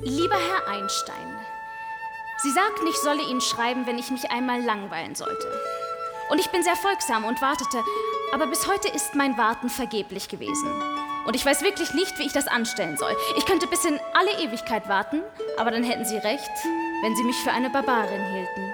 Lieber Herr Einstein, Sie sagten, ich solle Ihnen schreiben, wenn ich mich einmal langweilen sollte. Und ich bin sehr folgsam und wartete, aber bis heute ist mein Warten vergeblich gewesen. Und ich weiß wirklich nicht, wie ich das anstellen soll. Ich könnte bis in alle Ewigkeit warten, aber dann hätten Sie recht, wenn Sie mich für eine Barbarin hielten.